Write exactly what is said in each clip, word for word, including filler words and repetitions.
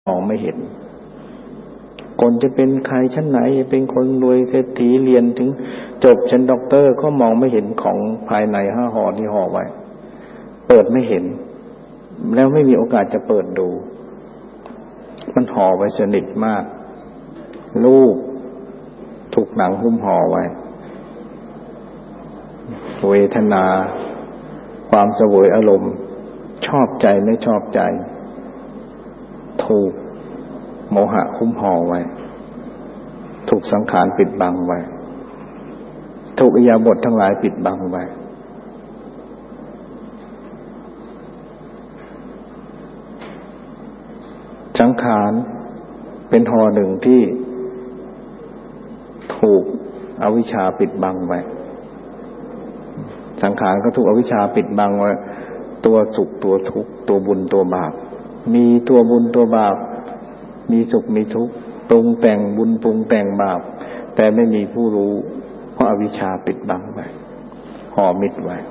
มองไม่เห็นคนจะเป็นใครชั้นไหนจะเป็นคนรวยเศรษฐีเรียนถึงจบชั้นด็อกเตอร์ก็มองไม่เห็นของภายในห้าห่อที่ห่อไว้เปิดไม่เห็นแล้วไม่มีโอกาสจะเปิดดูมันห่อไว้สนิทมากรูปถูกหนังหุ้มห่อไว้เวทนาความเสวยอารมณ์ชอบใจไม่ชอบใจถูกโมหะหุ้มห่อไว้ถูกสังขารปิดบังไว้ถูกอิริยาบถทั้งหลายปิดบังไว้สังขารเป็นห่อหนึ่งที่ถูกอวิชชาปิดบังไว้สังขารก็ถูกอวิชชาปิดบังไว้ตัวสุขตัวทุกข์ตัวบุญตัวบาปมีตัวบุญตัวบาปมีสุขมีทุกข์ปรุงแต่งบุญปรุงแต่งบาปแต่ไม่มีผู้รู้เพราะอวิชชาปิดบังไว้ห่อมิดไว้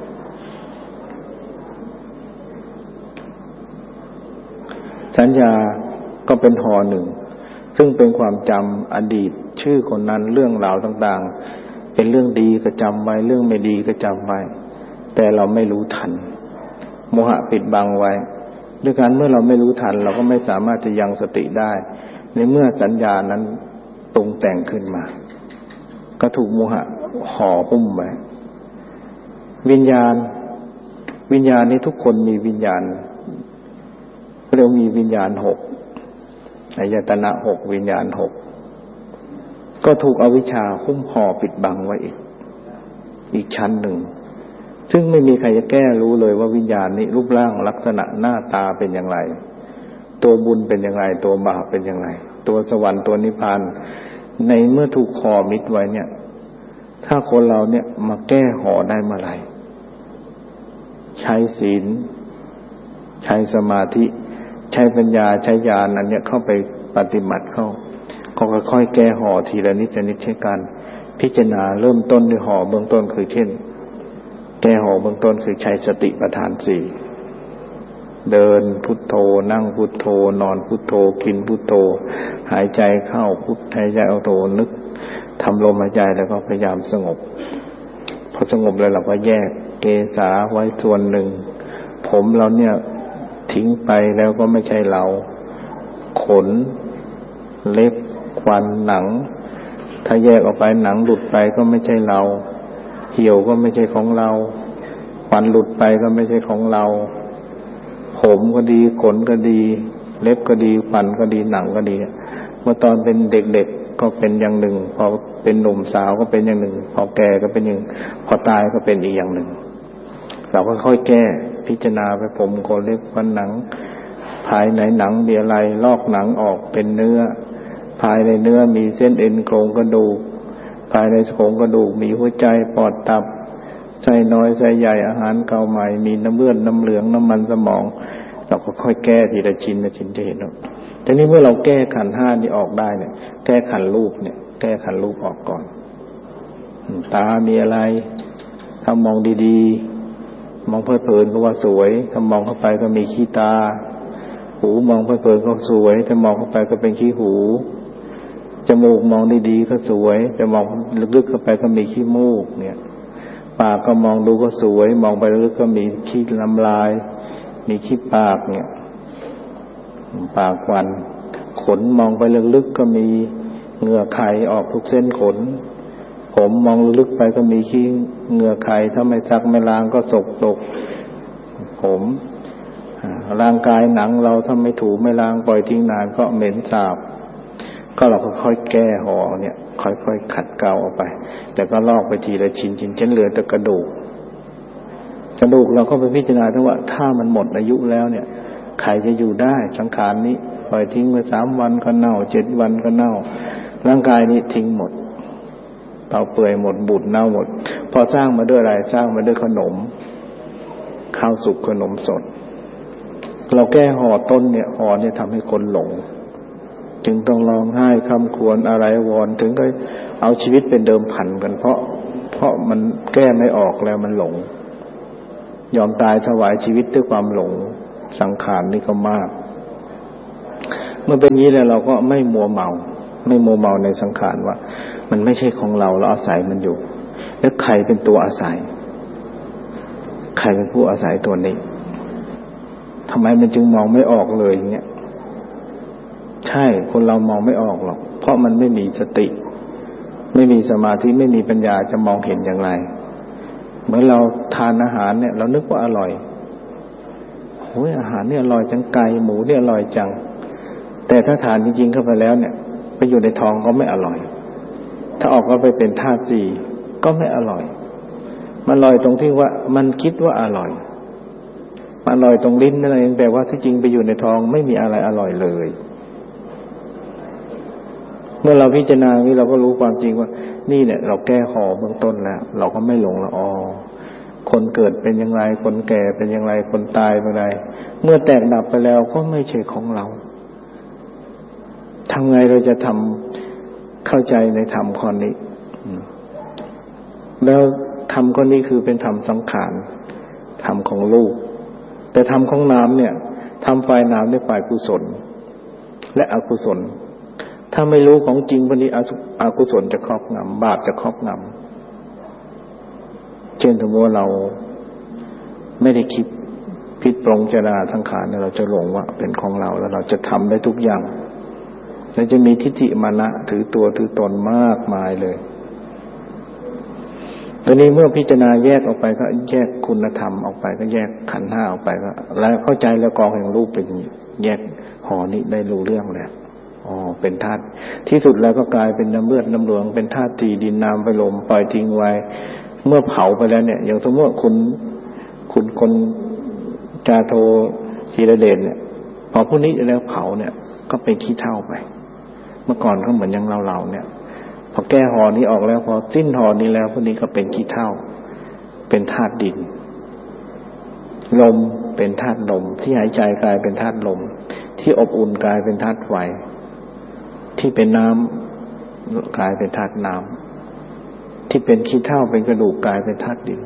สัญญาก็เป็นห่อหนึ่งซึ่งเป็นความจำอดีตชื่อคนนั้นเรื่องราวต่างๆเป็นเรื่องดีก็จำไว้เรื่องไม่ดีก็จำไว้แต่เราไม่รู้ทันโมหะปิดบังไว้ด้วยการเมื่อเราไม่รู้ทันเราก็ไม่สามารถจะยังสติได้ในเมื่อสัญญานั้นปรุงแต่งขึ้นมาก็ถูกโมหะห่อหุ้มไว้วิญญาณวิญญาณนี้ทุกคนมีวิญญาณเรียกมีวิญญาณหกอายตนะหกวิญญาณหกก็ถูกอวิชชาหุ้มห่อปิดบังไว้อีกอีกชั้นหนึ่งซึ่งไม่มีใครจะแก้รู้เลยว่าวิญญาณนี้รูปร่างลักษณะหน้าตาเป็นอย่างไรตัวบุญเป็นอย่างไรตัวบาปเป็นอย่างไรตัวสวรรค์ตัวนิพพานในเมื่อถูกห่อมิดไว้เนี่ยถ้าคนเราเนี่ยมาแก้ห่อได้เมื่อไหร่ใช้ศีลใช้สมาธิใช้ปัญญาใช้ญาณอันเนี้ยเข้าไปปฏิบัติเข้าก็ค่อยๆแก้ห่อทีละนิดละนิดเช่นกันพิจารณาเริ่มต้นด้วยห่อเบื้องต้นคือเช่นแก้ห่อเบื้องต้นคือใช้สติปัฏฐานสี่เดินพุทโธนั่งพุทโธนอนพุทโธกินพุทโธหายใจเข้าพุทหายใจออกโธนึกทำลมหายใจแล้วก็พยายามสงบพอสงบแล้วเราก็แยกเกสาไว้ส่วนหนึ่งผมเราเนี่ยทิ้งไปแล้วก็ไม่ใช่เราขนเล็บควันหนังถ้าแยกออกไปหนังหลุดไปก็ไม่ใช่เราเหี่ยวก็ไม่ใช่ของเราควันหลุดไปก็ไม่ใช่ของเราผมก็ดีขนก็ดีเล็บก็ดีฟันก็ดีหนังก็ดีเมื่อตอนเป็นเด็กๆก็เป็นอย่างหนึ่งพอเป็นหนุ่มสาวก็เป็นอย่างหนึ่งพอแก่ก็เป็นอย่างพอตายก็เป็นอีกอย่างหนึ่งเราก็ค่อยแก้พิจารณาไปผมขนเล็บฟันหนังภายในหนังมีอะไรลอกหนังออกเป็นเนื้อภายในเนื้อมีเส้นเอ็นโครงกระดูกภายในโครงกระดูกมีหัวใจปอดตับไส้น้อยไส้ใหญ่อาหารเก่าใหม่มีน้ำเลือดน้ำเหลืองน้ำมันสมองเราก็ค่อยแก้ทีละชิ้นละชิ้นจะเห็นแล้วทีนี้เมื่อเราแก้ขันธ์ห้านี้ออกได้เนี่ยแก้ขันธ์รูปเนี่ยแก้ขันธ์รูปออกก่อนตามีอะไรถ้ามองดีๆมองเพลิดเพลินก็ว่าสวยถ้ามองเข้าไปก็มีขี้ตาหูมองเพลิดเพลินก็สวยถ้ามองเข้าไปก็เป็นขี้หูจมูกมองดีๆก็สวยแต่มองลึกๆเข้าไปก็มีขี้มูกเนี่ยปากก็มองดูก็สวยมองไปลึกก็มีขี้น้ำลายมีขี้ปากเนี่ยปากควันขนมองไปลึกๆก็มีเหงื่อไขออกทุกเส้นขนผมมองลึกไปก็มีขี้เหงื่อไขถ้าไม่ซักไม่ล้างก็สกปรกผมร่างกายหนังเราถ้าไม่ถูไม่ล้างปล่อยทิ้งนานก็เหม็นสาบก็เราค่อยๆแก้ห่อเนี่ยค่อยๆขัดเกลาออกไปแต่ก็ลอกไปทีละชิ้นชิ้นจนเหลือแต่กระดูกกระดูกเราก็ไปพิจารณาถึงว่าถ้ามันหมดอายุแล้วเนี่ยใครจะอยู่ได้สังขารนี้ปล่อยทิ้งไว้สามวันก็เน่าเจ็ดวันก็เน่าร่างกายนี้ทิ้งหมดเตาเปื่อยหมดบูดเน่าหมดพอสร้างมาด้วยอะไรสร้างมาด้วยขนมข้าวสุกขนมสดเราแก้ห่อต้นเนี่ยห่อเนี่ยทำให้คนหลงจึงต้องร้องไห้คำควรอะไรวอนถึงก็เอาชีวิตเป็นเดิมพันกันเพราะเพราะมันแก้ไม่ออกแล้วมันหลงยอมตายถวายชีวิตด้วยความหลงสังขารนี่ก็มากเมื่อเป็นอย่างนี้แล้วเราก็ไม่มัวเมาไม่มัวเมาในสังขารว่ามันไม่ใช่ของเราเราอาศัยมันอยู่แล้วใครเป็นตัวอาศัยใครเป็นผู้อาศัยตัวนี้ทำไมมันจึงมองไม่ออกเลยอย่างเงี้ยใช่คนเรามองไม่ออกหรอกเพราะมันไม่มีสติไม่มีสมาธิไม่มีปัญญาจะมองเห็นอย่างไรเหมือนเราทานอาหารเนี่ยเรานึกว่าอร่อยโอ้ยอาหารเนี่ยอร่อยจังไก่หมูเนี่ยอร่อยจังแต่ถ้าทานจริงๆเข้าไปแล้วเนี่ยไปอยู่ในท้องก็ไม่อร่อยถ้าออกก็ไปเป็นธาตุสี่ก็ไม่อร่อยมันอร่อยตรงที่ว่ามันคิดว่าอร่อยมันอร่อยตรงลิ้นนั่นเองแต่ว่าที่จริงไปอยู่ในท้องไม่มีอะไรอร่อยเลยเมื่อเราพิจารณานี้เราก็รู้ความจริงว่านี่เนี่ยเราแก้ห่อเบื้องต้นแล้วเราก็ไม่หลงละอ๋อคนเกิดเป็นอย่างไรคนแก่เป็นอย่างไรคนตายเป็นอย่างไรเมื่อแตกดับไปแล้วก็ไม่ใช่ของเราทำไงเราจะทำเข้าใจในธรรมข้อนี้แล้วธรรมข้อนี้คือเป็นธรรมสังขารธรรมของรูปแต่ธรรมของนามเนี่ยธรรมฝ่ายนามด้วยฝ่ายกุศลและอกุศลถ้าไม่รู้ของจริงพวกนี้อกุศลจะครอบงำบาปจะครอบงำเช่นสมมติว่าเราไม่ได้คิดพิจปรงเจราสังขารเนี่ยเราจะหลงว่าเป็นของเราแล้วเราจะทำได้ทุกอย่างเราจะมีทิฏฐิมานะถือตัวถือตนมากมายเลยตอนนี้เมื่อพิจารณาแยกออกไปก็แยกคุณธรรมออกไปก็แยกขันธ์ห้าออกไปก็แล้วเข้าใจแล้วกองแห่งรูปเป็นแยกห่อนี้ได้รู้เรื่องแล้วอ๋อเป็นธาตุที่สุดแล้วก็กลายเป็นน้ำเลือดน้ำเหลืองเป็นธาตุสี่ดินน้ำไฟลมปล่อยทิ้งไว้เมื่อเผาไปแล้วเนี่ยอย่างสมมติว่าคุณคุณคนจาโทธีรเดชเนี่ยพอพวกนี้แล้วเผาเนี่ยก็เป็นขี้เถ้าไปเมื่อก่อนก็เหมือนอย่างเราๆเนี่ยพอแก้ห่อนี้ออกแล้วพอสิ้นห่อนี้แล้วพวกนี้ก็เป็นขี้เถ้าเป็นธาตุดินลมเป็นธาตุลมที่หายใจกลายเป็นธาตุลมที่อบอุ่นกลายเป็นธาตุไฟที่เป็นน้ำกลายเป็นธาตุน้ำที่เป็นขี้เถ้าเป็นกระดูกกลายเป็นธาตุดิน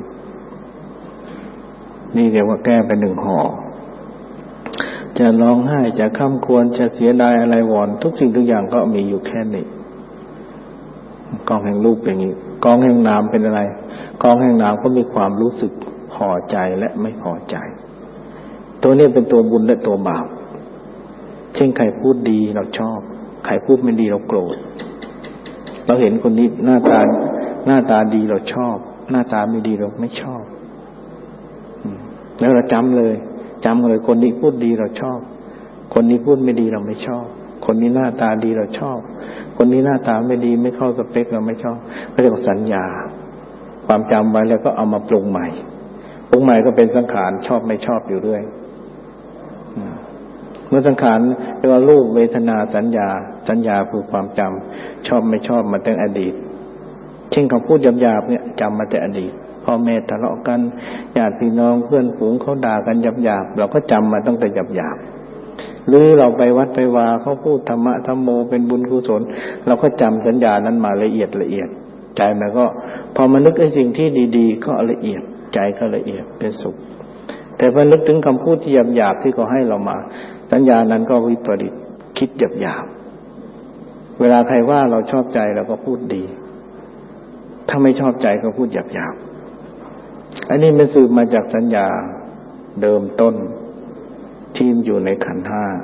นี่เรียกว่าแก้ไปหนึ่งห่อจะร้องไห้จะข้ามควรจะเสียดายอะไรวอนทุกสิ่งทุกอย่างก็มีอยู่แค่นี้กองแห่งรูปเป็นอย่างนี้กองแห่งนามเป็นอะไรกองแห่งนามก็มีความรู้สึกพอใจและไม่พอใจตัวนี้เป็นตัวบุญและตัวบาปเช่นใครพูดดีเราชอบใครพูดไม่ดีเราโกรธเราเห็นคนนี้หน้าตาหน้าตาดีเราชอบหน้าตาไม่ดีเราไม่ชอบแล้วเราจำเลยจำเลยคนนี้พูดดีเราชอบคนนี้พูดไม่ดีเราไม่ชอบคนนี้หน้าตาดีเราชอบคนนี้หน้าตาไม่ดีไม่เข้าสเปคเราไม่ชอบก็เรียกว่าสัญญาความจำไว้แล้วก็เอามาปรุงใหม่ปรุงใหม่ก็เป็นสังขารชอบไม่ชอบอยู่เรื่อยเมื่อสังขารเรียกว่ารูปเวทนาสัญญาสัญญาคือความจำชอบไม่ชอบมาตั้งอดีตเช่นคำพูดหยาบๆเนี่ยจำมาแต่อดีตพ่อแม่ทะเลาะกันญาติพี่น้องเพื่อนฝูงเขาด่ากันหยาบๆเราก็จำมาตั้งแต่หยาบๆหรือเราไปวัดไปวาเขาพูดธรรมะธรรมโมเป็นบุญกุศลเราก็จำสัญญานั้นมาละเอียดละเอียดใจมันก็พอมานึกไอ้สิ่งที่ดีๆก็ละเอียดใจก็ละเอียดเป็นสุขแต่พอนึกถึงคำพูดที่หยาบๆที่เขาให้เรามาสัญญานั้นก็วิปริตคิดหยาบๆเวลาใครว่าเราชอบใจเราก็พูดดีถ้าไม่ชอบใจก็พูดหยาบๆอันนี้มันสืบมาจากสัญญาเดิมต้นที่อยู่ในขันธ์ห้า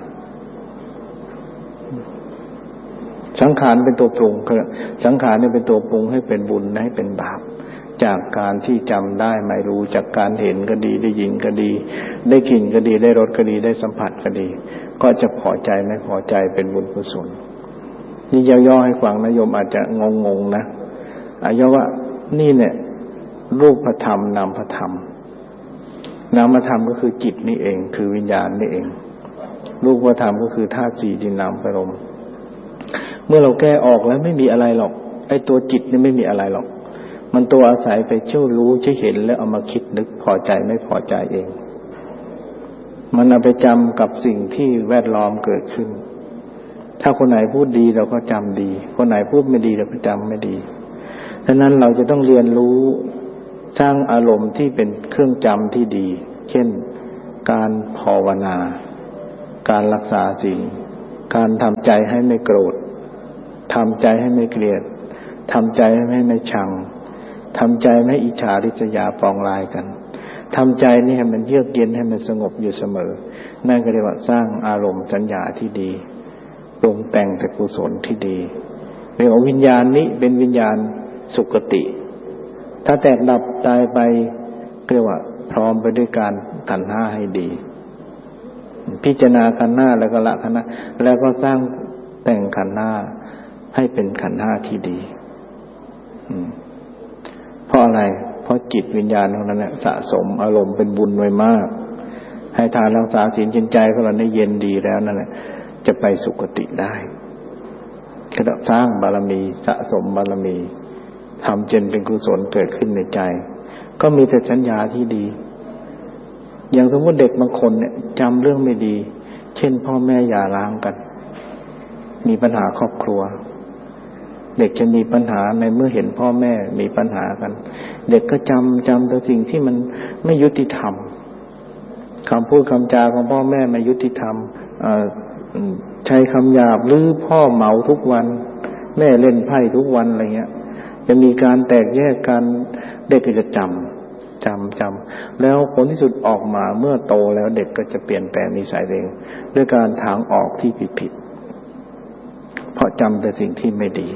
สังขารเป็นตัวปรุงสังขารเนี่ยเป็นตัวปรุงให้เป็นบุญให้เป็นบาปจากการที่จำได้ไม่รู้จากการเห็นก็ดีได้ยินก็ดีได้กลิ่นก็ดีได้รสก็ดีได้สัมผัสก็ดีก็จะพอใจไม่พอใจเป็นบุญกุศลนี่ย่อๆให้ฟังนะโยมอาจจะงงๆนะอาย่อว่านี่เนี่ยรูปธรรมนามธรรมนามธรรมก็คือจิตนี่เองคือวิญญาณนี่เองรูปธรรมก็คือธาตุสี่ดินน้ำไฟลมเมื่อเราแก้ออกแล้วไม่มีอะไรหรอกไอ้ตัวจิตนี่ไม่มีอะไรหรอกมันตัวอาศัยไปเชี่ยวรู้เชี่ยวเห็นแล้วเอามาคิดนึกพอใจไม่พอใจเองมันเอาไปจำกับสิ่งที่แวดล้อมเกิดขึ้นถ้าคนไหนพูดดีเราก็จำดีคนไหนพูดไม่ดีเราก็จำไม่ดีฉะนั้นเราจะต้องเรียนรู้สร้างอารมณ์ที่เป็นเครื่องจำที่ดีเช่นการภาวนาการรักษาศีลการทำใจให้ไม่โกรธทำใจให้ไม่เกลียดทำใจให้ไม่ชังทำใจไม่อิจฉาริษยาปองร้ายกันทำใจนี่ให้มันเยือกเย็นให้มันสงบอยู่เสมอนั่นก็เรียกว่าสร้างอารมณ์สัญญาที่ดีปรุงแต่งแต่กุศลที่ดีเรียกว่าวิญญาณนี้เป็นวิญญาณสุคติถ้าแตกดับตายไปเรียกว่าพร้อมไปด้วยการขันธ์ห้าให้ดีพิจารณาขันธ์ห้าแล้วก็ละขันธ์ห้าแล้วก็สร้างแต่งขันธ์ห้าให้เป็นขันธ์ห้าที่ดีเพราะอะไรเพราะจิตวิญญาณของนั้นเนี่ยสะสมอารมณ์เป็นบุญไว้มากให้ทานรักษาศีลจิตใจของเราได้เย็นดีแล้วนั่นแหละจะไปสุคติได้ก็ต้องสร้างบารมีสะสมบารมีทำจนเป็นกุศลเกิดขึ้นในใจก็มีแต่สัญญาที่ดีอย่างสมมติเด็กบางคนเนี่ยจำเรื่องไม่ดีเช่นพ่อแม่หย่าร้างกันมีปัญหาครอบครัวเด็กจะมีปัญหาในเมื่อเห็นพ่อแม่มีปัญหากันเด็กก็จำจำแต่สิ่งที่มันไม่ยุติธรรมคำพูดคำจาของพ่อแม่ไม่ยุติธรรมใช้คำหยาบหรือพ่อเมาทุกวันแม่เล่นไพ่ทุกวันอะไรเงี้ยจะมีการแตกแยกกันเด็กก็จะจำจำจำแล้วผลที่สุดออกมาเมื่อโตแล้วเด็กก็จะเปลี่ยนแปลงนิสัยเองด้วยการทางออกที่ผิดผิดเพราะจำแต่สิ่งที่ไม่ดี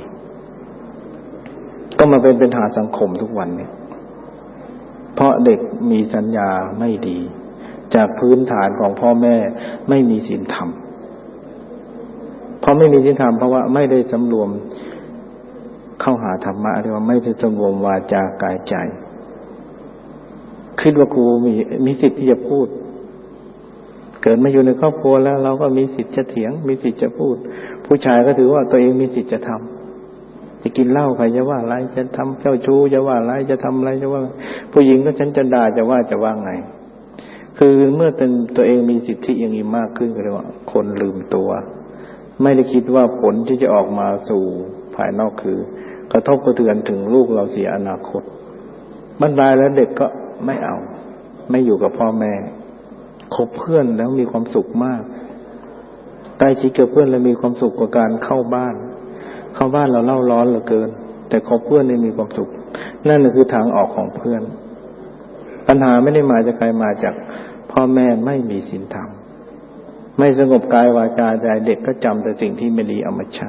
ก็มาเป็นปัญหาสังคมทุกวันเนี่ยเพราะเด็กมีสัญญาไม่ดีจากพื้นฐานของพ่อแม่ไม่มีศีลธรรมเพราะไม่มีศีลธรรมเพราะว่าไม่ได้สำรวมเข้าหาธรรมะเรียกว่าไม่ได้สำรวมวาจากายใจคิดว่ากูมีมีสิทธิ์ที่จะพูดเกิดมาอยู่ในครอบครัวแล้วเราก็มีสิทธิ์จะเถียงมีสิทธิ์จะพูดผู้ชายก็ถือว่าตัวเองมีสิทธิ์จะทำจะกินเหล้าใครจะว่าอะไรจะทำเจ้าชู้จะว่าอะไรจะทำอะไรจะว่าผู้หญิงก็ฉันจะด่าจะว่าจะว่าไงคือเมื่อเป็นตัวเองมีสิทธิอย่างนี้มากขึ้นก็เรียกว่าคนลืมตัวไม่ได้คิดว่าผลที่จะออกมาสู่ภายนอกคือกระทบกระเทือนถึงลูกเราเสียอนาคตบรรดาแล้วเด็กก็ไม่เอาไม่อยู่กับพ่อแม่คบเพื่อนแล้วมีความสุขมากใกล้ชิดกับเพื่อนแล้วมีความสุขกว่าการเข้าบ้านเข้าบ้านเราเล่าร้อนเหลือเกินแต่คบเพื่อนนี่มีความสุขนั่นคือทางออกของเพื่อนปัญหาไม่ได้มาจากใครมาจากพ่อแม่ไม่มีศีลธรรมไม่สงบกายวาจาใจเด็กก็จำแต่สิ่งที่ไม่ดีเอามาใช้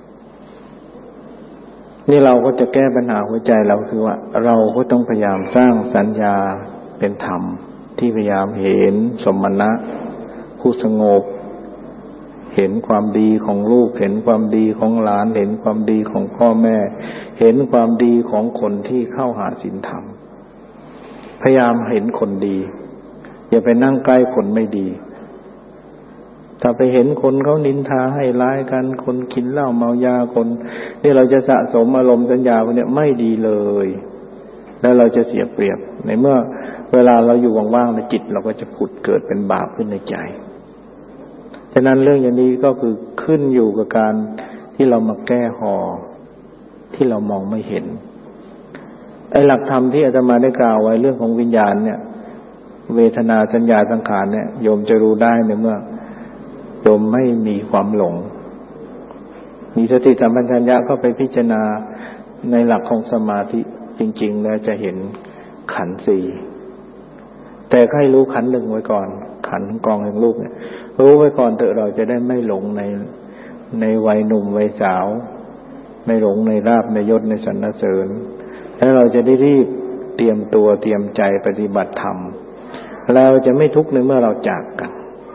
นี่เราก็จะแก้ปัญหาหัวใจเราคือว่าเราก็ต้องพยายามสร้างสัญญาเป็นธรรมที่พยายามเห็นสมณะผู้สงบเห็นความดีของลูกเห็นความดีของหลานเห็นความดีของพ่อแม่เห็นความดีของคนที่เข้าหาศีลธรรมพยายามเห็นคนดีอย่าไปนั่งใกล้คนไม่ดีถ้าไปเห็นคนเขานินทาให้ร้ายกันคนกินเหล้าเมายาคนนี่เราจะสะสมอารมณ์สัญญาพวกนี้ไม่ดีเลยแล้วเราจะเสียเปรียบในเมื่อเวลาเราอยู่ว่างๆในจิตเราก็จะผุดเกิดเป็นบาปขึ้นในใจฉะนั้นเรื่องอย่างนี้ก็คือขึ้นอยู่กับการที่เรามาแก้ห่อที่เรามองไม่เห็นไอ้หลักธรรมที่อาตมาได้กล่าวไว้เรื่องของวิญญาณเนี่ยเวทนาสัญญาสังขารเนี่ยโยมจะรู้ได้ในเมื่อโยมไม่มีความหลงมีสติสัมปชัญญะก็ไปพิจารณาในหลักของสมาธิจริงๆแล้วจะเห็นขันธ์สี่แต่ให้รู้ขันธ์หนึ่งไว้ก่อนขันธ์กองแห่งรูปเนี่ยรู้ไว้ก่อนเถอะเราจะได้ไม่หลงในในวัยหนุ่มวัยสาวไม่หลงในลาภในยศในสรรเสริญแล้วเราจะได้รีบเตรียมตัวเตรียมใจปฏิบัติธรรมเราจะไม่ทุกข์ในเมื่อเราจากกัน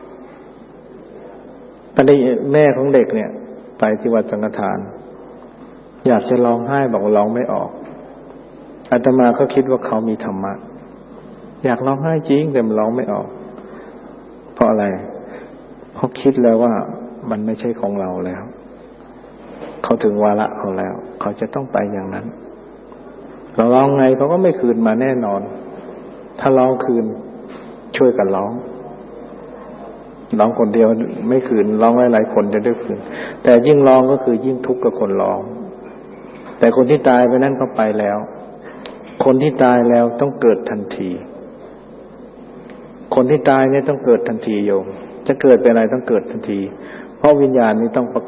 ตอนนี้แม่ของเด็กเนี่ยไปที่วัดสังฆทานอยากจะร้องไห้บอกร้องไม่ออกอาตมาก็คิดว่าเขามีธรรมะอยากร้องไห้จริงแต่มันร้องไม่ออกเพราะอะไรเพราะคิดแล้วว่ามันไม่ใช่ของเราแล้วเขาถึงวาระเขาแล้วเขาจะต้องไปอย่างนั้นเราร้องไงเขาก็ไม่คืนมาแน่นอนถ้าร้องคืนช่วยกันร้องร้องคนเดียวไม่คืนร้องหลายๆคนจะได้คืนแต่ยิ่งร้องก็คือยิ่งทุกข์กับคนร้องแต่คนที่ตายไปนั่นก็ไปแล้วคนที่ตายแล้วต้องเกิดทันทีคนที่ตายเนี่ยต้องเกิดทันทีโยมจะเกิดเป็นอะไรต้องเกิดทันทีพราะวิญญาณนี้ต้องประ